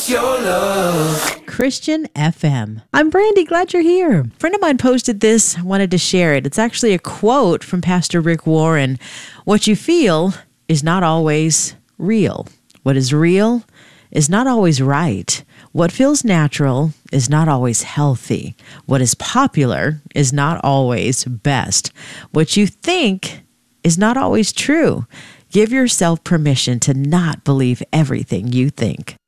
Christian FM. I'm Brandy, glad you're here. A friend of mine posted this, wanted to share it. It's actually a quote from Pastor Rick Warren. What you feel is not always real. What is real is not always right. What feels natural is not always healthy. What is popular is not always best. What you think is not always true. Give yourself permission to not believe everything you think.